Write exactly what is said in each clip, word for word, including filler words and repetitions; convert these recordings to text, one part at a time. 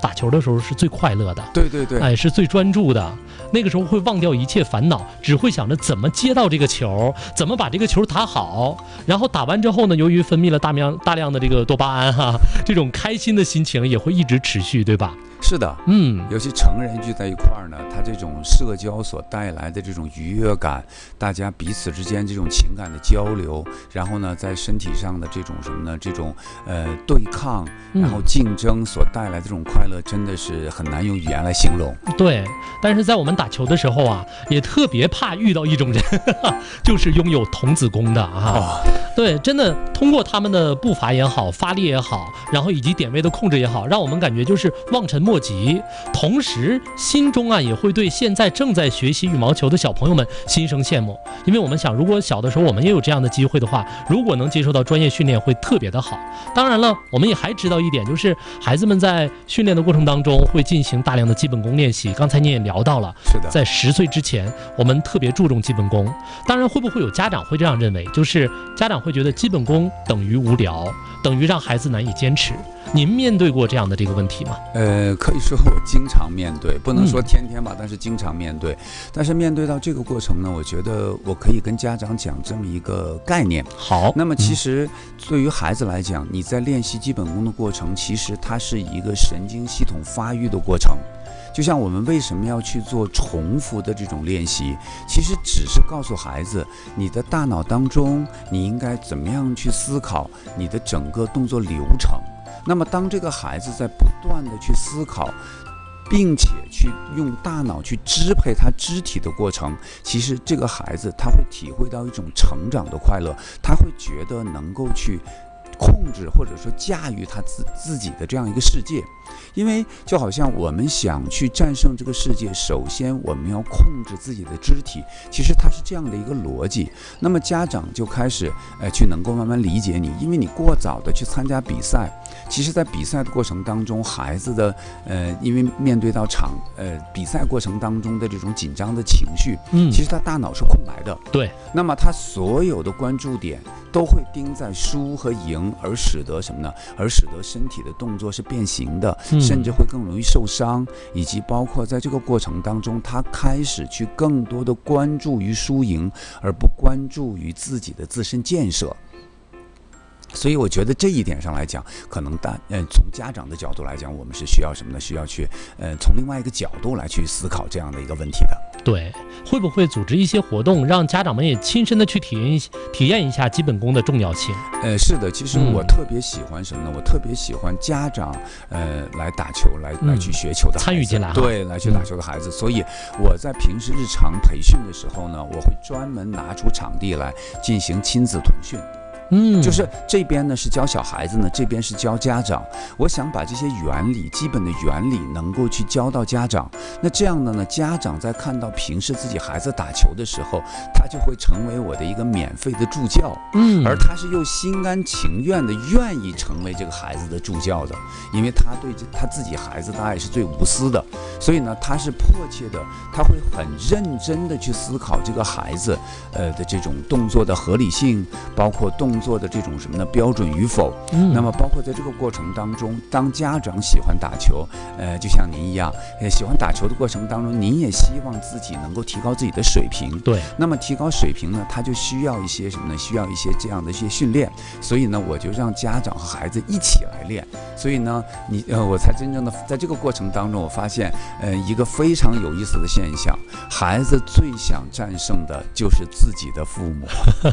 打球的时候是最快乐的， 对对对， 哎，是最专注的。那个时候会忘掉一切烦恼，只会想着怎么接到这个球，怎么把这个球打好。然后打完之后呢，由于分泌了大量大量的这个多巴胺哈，这种开心的心情也会一直持续，对吧？ 是的， 嗯， 尤其成人聚在一块儿呢，他这种社交所带来的这种愉悦感，大家彼此之间这种情感的交流，然后呢，在身体上的这种什么呢？这种呃对抗，然后竞争所带来的这种快乐，真的是很难用语言来形容。 对，但是在我们打球的时候啊，也特别怕遇到一种人，就是拥有童子功的啊。哦、对，真的通过他们的步伐也好，发力也好，然后以及点位的控制也好，让我们感觉就是望尘莫及，同时心中啊也会对现在正在学习羽毛球的小朋友们心生羡慕，因为我们想，如果小的时候我们也有这样的机会的话，如果能接受到专业训练，会特别的好。当然了，我们也还知道一点，就是孩子们在训练的过程当中会进行大量的基本功练习。刚才你也聊到了， 是的， 在十岁之前，我们特别注重基本功。当然，会不会有家长会这样认为，就是家长会觉得基本功等于无聊，等于让孩子难以坚持？您面对过这样的这个问题吗？ 呃，可以说我经常面对，不能说天天吧，嗯、但是经常面对。但是面对到这个过程呢，我觉得我可以跟家长讲这么一个概念。 好， 那么其实对于孩子来讲，你在练习基本功的过程，其实它是一个神经系统发育的过程。就像我们为什么要去做重复的这种练习，其实只是告诉孩子，你的大脑当中你应该怎么样去思考你的整个动作流程。那么当这个孩子在不断的去思考，并且去用大脑去支配他肢体的过程，其实这个孩子他会体会到一种成长的快乐，他会觉得能够去控制或者说驾驭他自自己的这样一个世界。因为就好像我们想去战胜这个世界，首先我们要控制自己的肢体，其实它是这样的一个逻辑。那么家长就开始呃去能够慢慢理解你，因为你过早的去参加比赛，其实在比赛的过程当中，孩子的呃因为面对到场呃比赛过程当中的这种紧张的情绪，嗯，其实他大脑是空白的， 对， 那么他所有的关注点都会盯在输和赢，而使得什么呢？而使得身体的动作是变形的，嗯、甚至会更容易受伤，以及包括在这个过程当中，他开始去更多的关注于输赢，而不关注于自己的自身建设。所以我觉得这一点上来讲，可能大呃从家长的角度来讲，我们是需要什么呢？需要去呃从另外一个角度来去思考这样的一个问题的。 对，会不会组织一些活动，让家长们也亲身的去体验一体验一下基本功的重要性？ 呃，是的，其实我特别喜欢什么呢？嗯、我特别喜欢家长呃来打球，来来去学球的孩子， 参与进来， 对，来去打球的孩子。嗯、所以我在平时日常培训的时候呢，我会专门拿出场地来进行亲子同训。嗯，就是这边呢是教小孩子呢，这边是教家长。我想把这些原理，基本的原理能够去教到家长。那这样的呢，家长在看到平时自己孩子打球的时候，他就会成为我的一个免费的助教。嗯，而他是又心甘情愿的愿意成为这个孩子的助教的，因为他对他自己孩子的爱是最无私的，所以呢，他是迫切的，他会很认真的去思考这个孩子呃的这种动作的合理性，包括动作做的这种什么呢标准与否，嗯，那么包括在这个过程当中，当家长喜欢打球，呃，就像您一样，呃，喜欢打球的过程当中，您也希望自己能够提高自己的水平， 对。 那么提高水平呢，他就需要一些什么呢？需要一些这样的一些训练，所以呢，我就让家长和孩子一起来练。所以呢，你呃，我才真正的在这个过程当中，我发现，呃，一个非常有意思的现象，孩子最想战胜的就是自己的父母。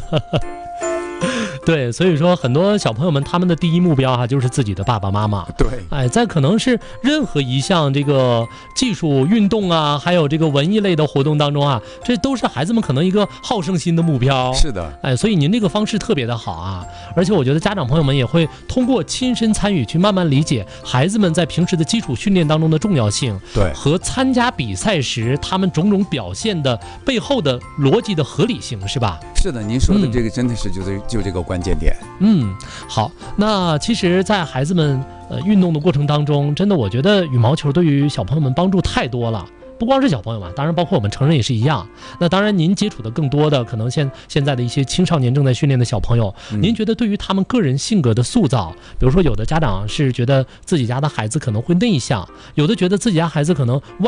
对，所以说很多小朋友们他们的第一目标哈、啊、就是自己的爸爸妈妈。 对， 哎，在可能是任何一项这个技术运动啊，还有这个文艺类的活动当中啊，这都是孩子们可能一个好胜心的目标。 是的， 哎，所以您这个方式特别的好啊，而且我觉得家长朋友们也会通过亲身参与去慢慢理解孩子们在平时的基础训练当中的重要性， 对， 和参加比赛时他们种种表现的背后的逻辑的合理性，是吧？ 是的，您说的这个真的是就这、嗯、就这个关键点。 嗯，好，那其实在孩子们呃运动的过程当中，真的我觉得羽毛球对于小朋友们帮助太多了。 不光是小朋友嘛，当然包括我们成人也是一样。那当然您接触的更多的可能现现在的一些青少年正在训练的小朋友， 嗯、 您觉得对于他们个人性格的塑造，比如说有的家长是觉得自己家的孩子可能会内向，有的觉得自己家孩子可能外